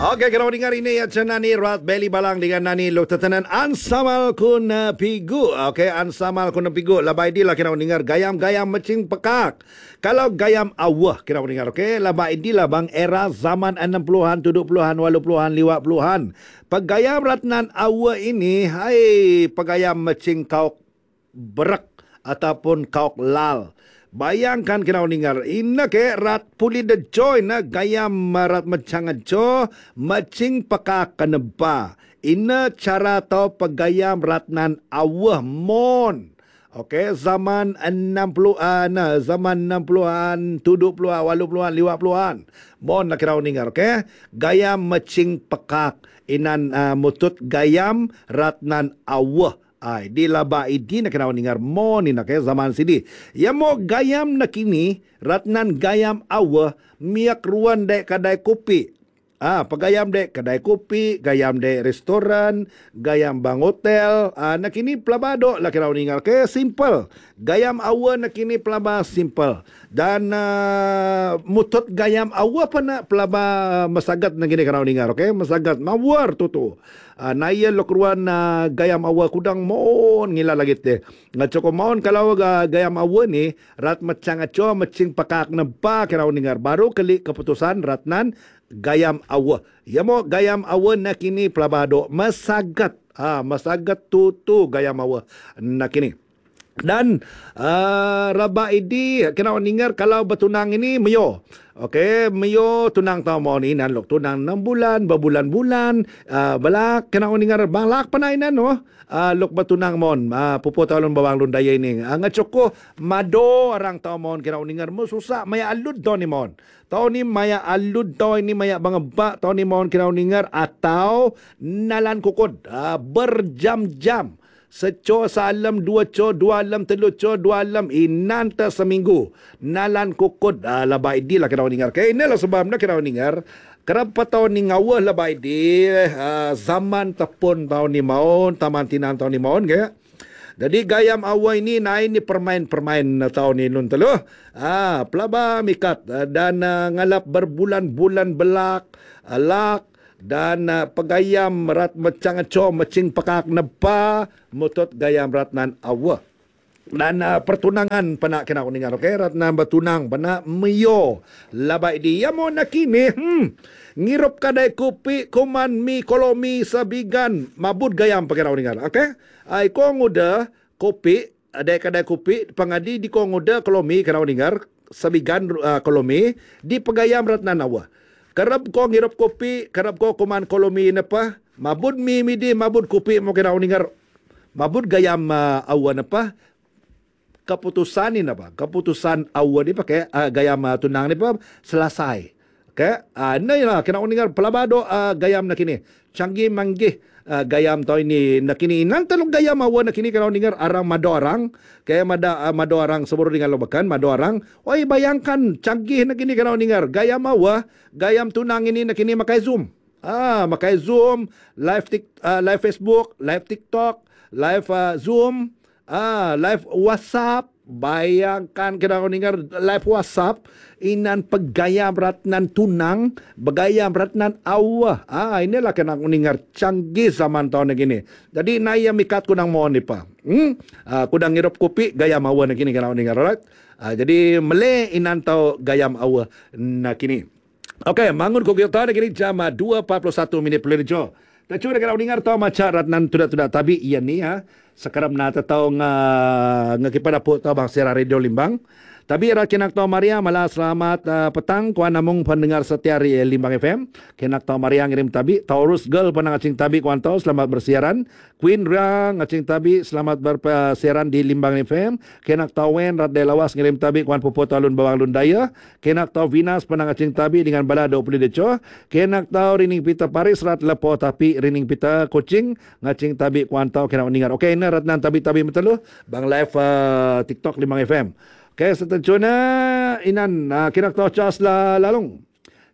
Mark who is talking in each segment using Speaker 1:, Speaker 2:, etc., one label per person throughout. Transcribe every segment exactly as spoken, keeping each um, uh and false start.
Speaker 1: Okey, kalau dengar ini ya cenani rat beli balang dengan nani lo tetanan ansamal kun pigu. Okey, ansamal kun pigu. Labai di lah kena dengar gayam-gayam macing pekak. Kalau gayam awah kena dengar. Okey, labai di lah bang era zaman enam puluhan, tujuh puluhan, lapan puluhan, lima puluhan. Pegayam ratnan awah ini, hai pegayam macing kauk berak ataupun kauk lal. Bayangkan kena dengar ina ke rat puli de joy na gayam rat macang jo macing peka kaneba ina cara tau pegayam ratnan awah mon. Okey, zaman enam puluhan, zaman enam puluhan, tujuh puluhan, lapan puluhan, lima puluhan. Mon nak kena dengar, okey? Gayam macing pekak inan uh, mutut gayam ratnan awah. Ay, di laba idi nak kena dengar mo ni nak eh, zaman sini. Ya mo gayam nak kini ratnan gayam awah miak ruan dek kedai kopi. Ah, pegayam dek kedai kopi, gayam dek restoran, gayam bang hotel. Ah, nak kini pelabado lah kena dengar ke simple. Gayam awah nak kini pelaba simple. Dan uh, mutut gayam awah pana pelaba masagat nak kini kena dengar, okey? Masagat mawar tu tu. Uh, naya lo keruan uh, gayam awal kudang mon ngila lagi teh. Ngacoko mon kalau uh, gayam awal ni rat macang aco macing pakak nempa kira dengar baru kali keputusan ratnan gayam awal. Ya mo gayam awal nak ini pelabado masagat. Ah, masagat tu tu gayam awal nak ini. Dan uh, raba idi kena dengar kalau bertunang ini meyo. Okey, meyo tunang tau mo ni nan lok tunang enam bulan, berbulan-bulan, uh, balak kena dengar balak panainan no. Uh, lok bertunang mon, uh, pupo talon bawang lun daya ini. Uh, ngacoko mado orang tau mon kena dengar mo susah maya alud do ni mon. Tau ni maya alud do ini maya bangba tau ni mon kena dengar atau nalan kukod uh, berjam-jam. Seco salam dua co dua alam telur co dua alam inan ta seminggu nalan kokod ah, labai di lah kena dengar ke inilah sebab nak kena dengar kenapa tahun ni ngawah labai di ah, zaman tepun tahun ni maun taman tinan tahun ni maun ke jadi gayam awal ini naik ni permain-permain tahun ni nun teluh ah pelaba mikat ah, dan ah, ngalap berbulan-bulan belak alak dan uh, pegayam rat macang co macing pekak nepa mutut gayam ratnan awah dan uh, pertunangan pana kena dengar okey ratnan bertunang pana meyo labai dia mo nakini hmm ngirup kadai kopi kuman mi kolomi sabigan mabud gayam pakena dengar okey ai ko nguda kopi ada kadai kopi pangadi di ko nguda kolomi kena dengar sabigan uh, kolomi di pegayam ratnan awah. Karab ko ngirup kopi, karab ko kuman kolomi na pa, mabud mi midi, mabud kopi mo kina uningar, mabud gayam uh, awan na pa, keputusan ni na pa, keputusan awan ni pa, kaya uh, gayam uh, tunang ni pa, selesai. Okay? Uh, na yun, kina uningar, palabado uh, gayam na kini, canggih manggih, uh, gayam tau ini na kini, nang talong gayam awan na kini, kina uningar, arang mado arang, kaya mada, uh, mado arang, seburu dengan lobakan, mado arang, oi bayangkan, canggih na kini, kina uningar, gayam awan, gayam tunang ini nak ini makai Zoom. Ah, makai Zoom, live tik, uh, live Facebook, live TikTok, live uh, Zoom, ah, live WhatsApp. Bayangkan kita dengar live WhatsApp inan pegayam ratnan tunang, pegayam ratnan awah. Ah, inilah kena dengar canggih zaman tahun ini. Jadi naya mikat kunang mohon ni pa. Hmm? Ah, kudang ngirup kopi gayam awah nak ini kena dengar, alright? Ah, jadi mele inan tau gayam awah nak ini. Okey, mangun ko kita kini jam dua empat puluh satu minit peliri jo. Tak curi kalau dengar tahu macam ratnan tudak-tudak tapi iya ni ha. Sekarang nak tahu nga ngakipada po tahu bang Sierra Radio Limbang. Tapi ra kinak tahu Maria malah selamat uh, petang kuan namung pendengar setia di Limbang F M. Kinak tahu Maria ngirim tabi. Taurus Girl penang acing tabi kuan tahu selamat bersiaran. Queen Ra ngacing tabi selamat bersiaran di Limbang F M. Kinak tahu Wen Rat Delawas ngirim tabi kuan pupo talun bawang lundaya. Kinak tahu Vinas penang acing tabi dengan bala dua puluh deco. Kinak tahu Rining Pita Paris rat lepo tapi Rining Pita Kucing ngacing tabi kuan tahu kinak dengar. Okey ini rat nan tabi-tabi betul bang live uh, TikTok Limbang F M. Okay, seterusnya inan uh, kinak tahu Charles la lalong.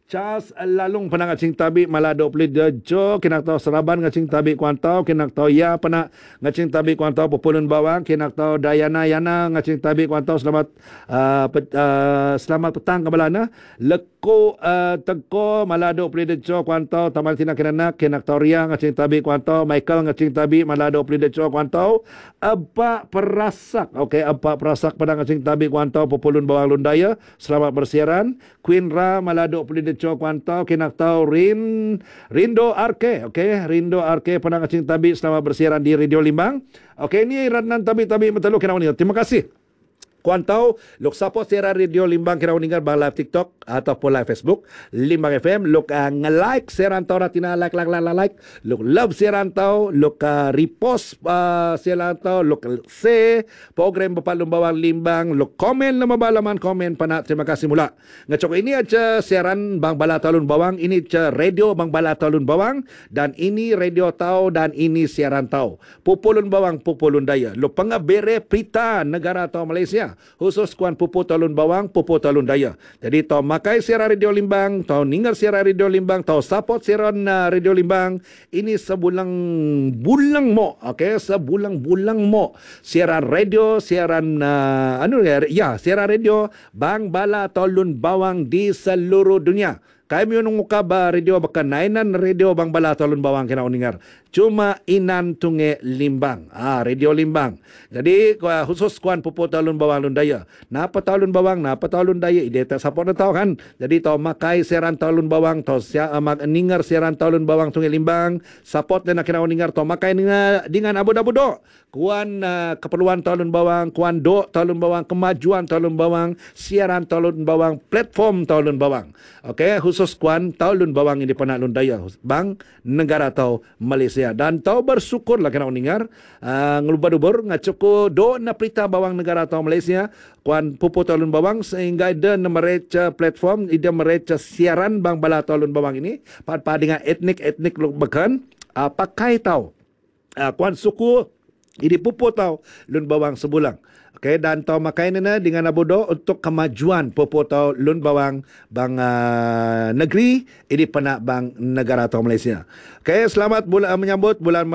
Speaker 1: Charles lalung panang ngacing tabi malado peli dejo kinak tau Seraban ngacing tabi kuantau kinak tau ya pana ngacing tabi kuantau Populun Bawang kinak tau Dayana Yana ngacing tabi kuantau selamat uh, pet, uh, selamat petang kabalana leko uh, teko malado peli dejo kuantau Taman Tina Kinanak kinak tau Ria ngacing tabi kuantau Michael ngacing tabi malado peli dejo kuantau Aba Perasak okey Aba Perasak pada ngacing tabi kuantau Populun Bawang Lundaya selamat bersiaran Queen Ra malado peli dejo kuantau kinak tau Rin Rindo Arke okey Rindo Arke panang acing tabi selamat bersiaran di Radio Limbang okey ni Ratnan tabi-tabi metalu kena ni terima kasih kuantau luk support siaran Radio Limbang kira uningan bang live TikTok ataupun live Facebook Limbang F M luk uh, nge-like siaran tau ratina like like like like luk love siaran tau luk uh, repost uh, siaran tau luk share program Bepalung Bawang Limbang luk komen nama balaman komen pana terima kasih mula ngecok ini aja siaran Bang Bala Talun Bawang ini aja radio Bang Bala Talun Bawang dan ini radio tau dan ini siaran tau Populun Bawang Populun Daya luk pengabere berita negara tau Malaysia khusus kuan Pupu Talun Bawang, Pupu Talun Daya. Jadi tau makai siaran Radio Limbang, tau ningar siaran Radio Limbang, tau support siaran uh, Radio Limbang. Ini sebulang bulang mo, okey, sebulang bulang mo siaran radio, siaran uh, anu ya, ya, siaran radio Bang Bala Talun Bawang di seluruh dunia. Kami menunggu ba radio baka nainan radio Bang Bala Talun Bawang kena uningar. Cuma inan tunge Limbang. Ah, Radio Limbang. Jadi khusus kuan Pupu Talun Bawang Lundaya. Napa Talun Bawang, napa Talun Daya, ide tak support na tahu kan. Jadi tahu makai siaran Talun Bawang, tahu sia mak ningar siaran Talun Bawang tunge Limbang. Support na kena uningar tahu makai dengan dengan abu-abu do. Kuan uh, keperluan Talun Bawang, kuan do Talun Bawang, kemajuan Talun Bawang, siaran Talun Bawang, platform Talun Bawang. Okey, khusus kuan Talun Bawang ini pernah Lundaya, bang negara tau Malaysia dan tau bersyukurlah kena uningar uh, ngelubadubur ngacuku do na perita bawang negara tau Malaysia kuan Pupu Talun Bawang sehingga ida mereca platform ida mereca siaran Bang Bala Talun Bawang ini pada dengan etnik-etnik luk bekan uh, pakai tau uh, kuan suku ini Pupu tau Lun Bawang sebulang. Okey dan tau makai nena dengan abodo untuk kemajuan Pupu tau Lun Bawang bang uh, negeri ini pernah bang negara tau Malaysia. Okey selamat bulan uh, menyambut bulan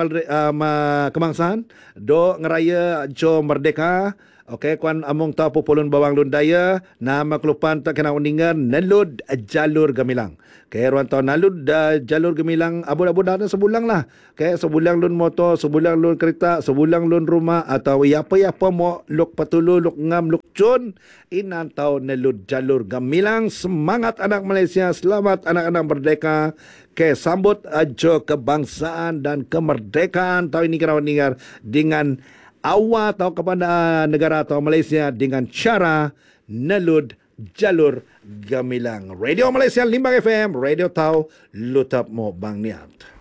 Speaker 1: uh, kebangsaan do ngeraya Jo Merdeka. Okey kuan among tau Populun Bawang Lundaya nama kelupan tak kena uningan Nelud Jalur Gemilang. Okey ruan tau Nelud uh, Jalur Gemilang abu-abu dah sebulang lah. Okey sebulang lun motor, sebulang lun kereta, sebulang lun rumah atau apa-apa mo luk patulu luk ngam luk cun inan tau Nelud Jalur Gemilang. Semangat anak Malaysia, selamat anak-anak merdeka. Okey sambut ajo kebangsaan dan kemerdekaan tau ini kena uningan dengan awak atau kepada negara atau Malaysia dengan cara Nelud Jalur Gemilang. Radio Malaysia Limbang F M, Radio Tau Lutap Mo Bang Niat.